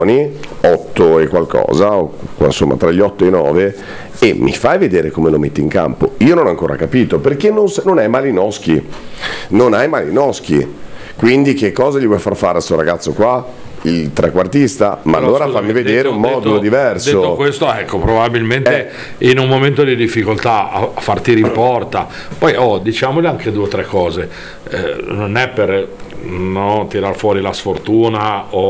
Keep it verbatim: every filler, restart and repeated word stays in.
otto e qualcosa, o, insomma tra gli otto e i nove, e mi fai vedere come lo metti in campo. Io non ho ancora capito, perché non, non è Malinowski, non hai Malinowski, quindi che cosa gli vuoi far fare a questo ragazzo qua? Il trequartista? Ma Però, allora scusami, fammi vedere detto, un modulo detto, diverso. Detto questo, ecco, probabilmente eh. in un momento di difficoltà a, a far tiri in porta, poi oh, diciamogli anche due o tre cose, eh, non è per no, tirar fuori la sfortuna o